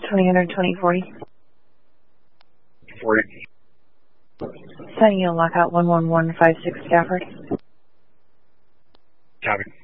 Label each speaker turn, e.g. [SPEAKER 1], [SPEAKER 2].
[SPEAKER 1] 2000 2040.
[SPEAKER 2] 40.
[SPEAKER 1] Sending you a lockout 11156 Stafford.
[SPEAKER 2] Copy.